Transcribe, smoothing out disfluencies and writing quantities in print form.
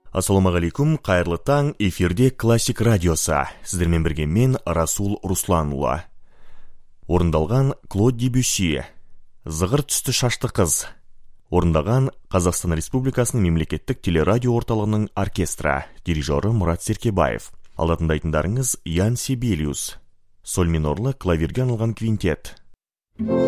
Ассаламағалейкум, қайырлы таң, эфирде классик радиосы. Сіздермен бірге мен Расул Русланұлы. Орындалған Клод Дебюсси, «Зығыр түсті шашты қыз». Орындаған Қазақстан Республикасының мемлекеттік телерадио орталығының оркестрі, дирижері Мұрат Серкебаев. Алда тыңдайтындарыңыз Ян Сибелиус, соль минорлы клавирге арналған квинтет.